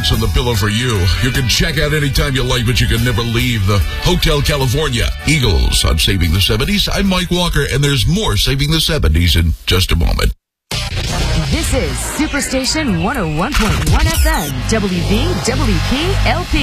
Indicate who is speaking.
Speaker 1: nights on the pillow for you. You can check out anytime you like, but you can never leave the Hotel California. Eagles on Saving the 70s. I'm Mike Walker, and there's more Saving the 70s in just a moment.
Speaker 2: This is Superstation 101.1 FM, WVWP LP.